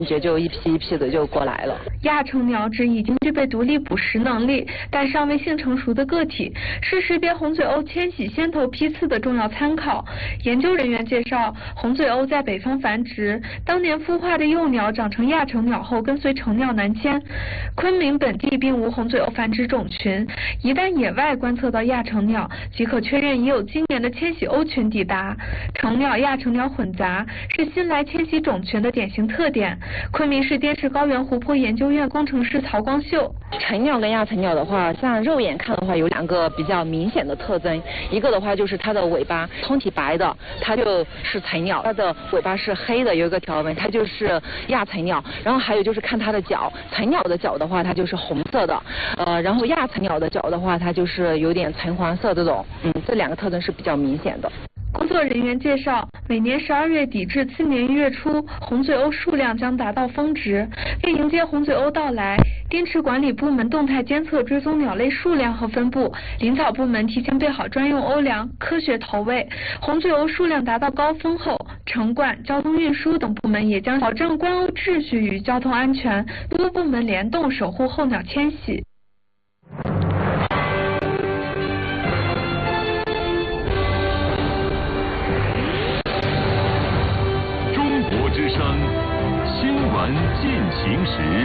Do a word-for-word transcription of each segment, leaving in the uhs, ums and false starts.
觉就一批一批的就过来了。 亚成鸟指已经具备独立捕食能力，但尚未性成熟的个体，是识别红嘴鸥迁徙先头批次的重要参考。研究人员介绍，红嘴鸥在北方繁殖，当年孵化的幼鸟长成亚成鸟后，跟随成鸟南迁。昆明本地并无红嘴鸥繁殖种群，一旦野外观测到亚成鸟，即可确认已有今年的迁徙鸥群抵达。成鸟亚成鸟混杂是新来迁徙种群的典型特点。昆明市滇池高原湖泊研究院工程师曹光秀， 成鸟跟亚成鸟的话，像肉眼看的话，有两个比较明显的特征，一个的话就是它的尾巴通体白的，它就是成鸟；它的尾巴是黑的，有一个条纹，它就是亚成鸟。然后还有就是看它的脚，成鸟的脚的话，它就是红色的，呃，然后亚成鸟的脚的话，它就是有点橙黄色这种，嗯，这两个特征是比较明显的。 工作人员介绍，每年十二月底至次年一月初，红嘴鸥数量将达到峰值。为迎接红嘴鸥到来，滇池管理部门动态监测追踪鸟类数量和分布，林草部门提前备好专用欧量，科学投喂。红嘴鸥数量达到高峰后，城管、交通运输等部门也将保证观鸥秩序与交通安全，多部门联动守护候鸟迁徙。 之声新闻进行时，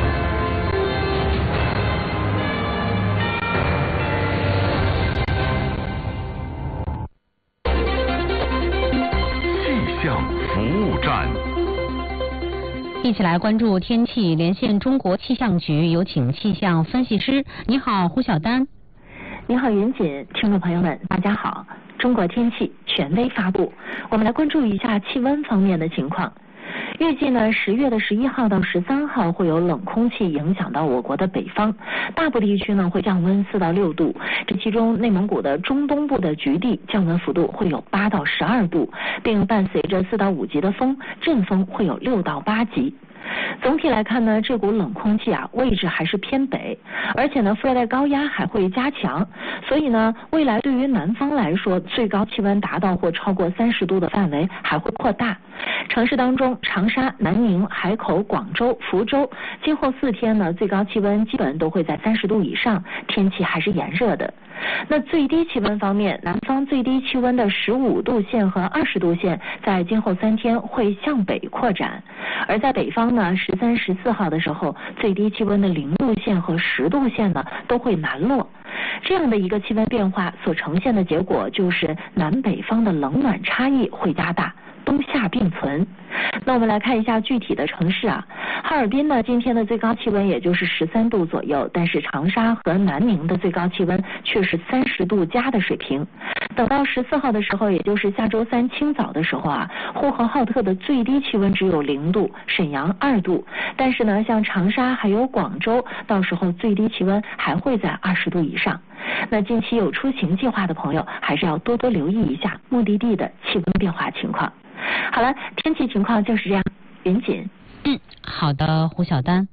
气象服务站， 一起来关注天气，连线中国气象局，有请气象分析师。你好，胡晓丹。 你好，云锦，听众朋友们，大家好。中国天气权威发布，我们来关注一下气温方面的情况。预计呢，十月的十一号到十三号会有冷空气影响到我国的北方，大部地区呢会降温四到六度，这其中内蒙古的中东部的局地降温幅度会有八到十二度，并伴随着四到五级的风，阵风会有六到八级。总体来看呢，这股冷空气啊位置还是偏北，而且呢副热带高压还会加强，所以呢未来对于南方来说，最高气温达到或超过三十度的范围还会扩大。城市当中，长沙、南宁、海口、广州、福州，今后四天呢最高气温基本都会在三十度以上，天气还是炎热的。那最低气温方面，南方最低气温的十五度线和二十度线在今后三天会向北扩展，而在北方呢，十三、十四号的时候，最低气温的零度线和十度线呢都会南落。这样的一个气温变化所呈现的结果，就是南北方的冷暖差异会加大，冬夏并存。那我们来看一下具体的城市啊，哈尔滨呢今天的最高气温也就是十三度左右，但是长沙和南宁的最高气温却是三十度加的水平。等到十四号的时候，也就是下周三清早的时候啊，呼和浩特的最低气温只有零度，沈阳二度，但是呢像长沙还有广州，到时候最低气温还会在二十度以上。那近期有出行计划的朋友，还是要多多留意一下目的地的气温变化情况。好了，天气情况就是这样。云锦， 嗯，好的，胡晓丹。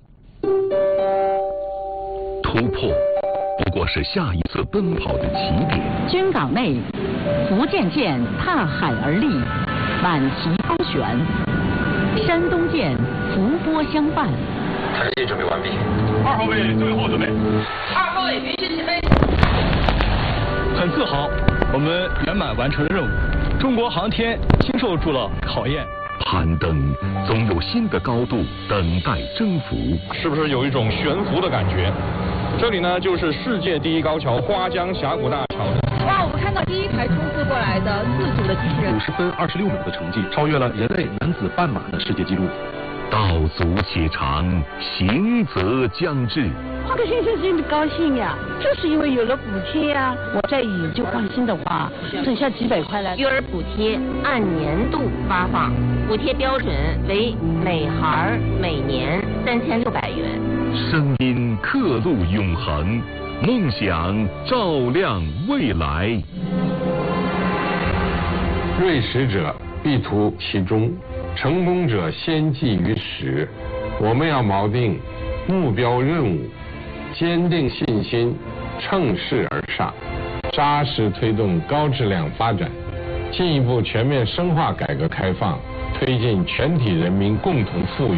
突破不过是下一次奔跑的起点。 军港内，福建舰踏海而立，满旗高悬；山东舰伏波相伴。 弹射准备完毕。 二号位最后准备。 二号位允许起飞。 很自豪，我们圆满完成了任务。中国航天经受住了考验。 攀登总有新的高度等待征服， 是不是有一种悬浮的感觉？这里呢，就是世界第一高桥花江峡谷大桥。 哇，我们看到第一台冲刺过来的自主的机器人， 五十分二十六秒的成绩，超越了人类男子半马的世界纪录。 道阻且长，行则将至。 花哥先生真的高兴呀，就是因为有了补贴呀。我再研究换新的话，省下几百块来。 育儿补贴按年度发放，补贴标准为每孩每年三千六百元。 声音刻录永恒，梦想照亮未来。 锐识者必图其中，成功者先记于始。我们要锚定目标任务，坚定信心，乘势而上，扎实推动高质量发展，进一步全面深化改革开放， 推进全体人民共同富裕。